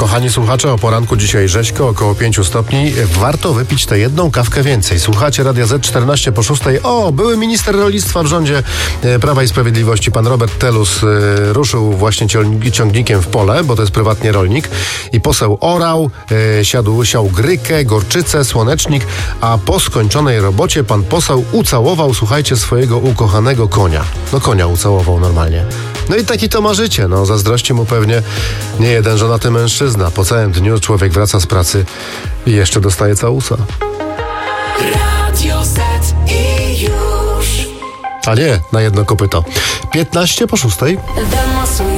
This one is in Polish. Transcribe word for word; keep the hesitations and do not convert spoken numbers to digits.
Kochani słuchacze, o poranku dzisiaj rzeźko, około pięć stopni. Warto wypić tę jedną kawkę więcej. Słuchacie Radia Z, czternaście po szóstej. O, były minister rolnictwa w rządzie Prawa i Sprawiedliwości, pan Robert Telus, y, ruszył właśnie ciągnikiem w pole, bo to jest prywatnie rolnik. I poseł orał, y, siadł, siał grykę, gorczycę, słonecznik, a po skończonej robocie pan poseł ucałował, słuchajcie, swojego ukochanego konia. No konia ucałował normalnie. No i taki to ma życie. No zazdrości mu pewnie nie jeden żonaty mężczyzna. Po całym dniu człowiek wraca z pracy i jeszcze dostaje całusa. Radio Z i już. A nie, na jedno kopyto. piętnaście po szóstej.